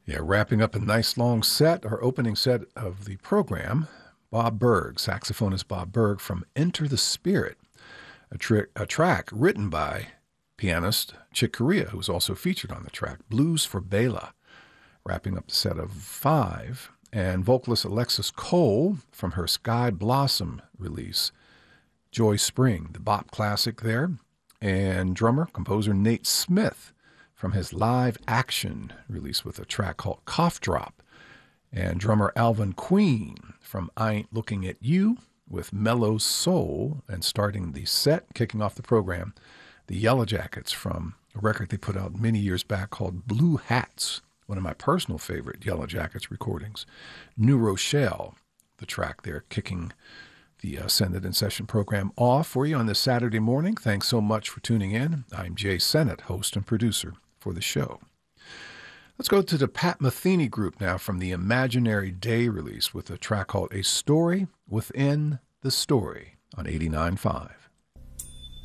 Yeah, wrapping up a nice long set, our opening set of the program, Bob Berg, saxophonist Bob Berg from Enter the Spirit, a track written by pianist Chick Corea, who was also featured on the track, Blues for Bela, wrapping up the set of five, and vocalist Alexis Cole from her Sky Blossom release, Joy Spring, the bop classic there, and drummer, composer Nate Smith from his Live Action release with a track called Cough Drop, and drummer Alvin Queen from I Ain't Looking at You with Mellow Soul, and starting the set, kicking off the program, the Yellow Jackets from a record they put out many years back called Blue Hats, one of my personal favorite Yellow Jackets recordings. New Rochelle, the track there, kicking the Send It In Session program off for you on this Saturday morning. Thanks so much for tuning in. I'm Jay Sennett, host and producer for the show. Let's go to the Pat Metheny Group now from the Imaginary Day release with a track called A Story Within the Story on 89.5.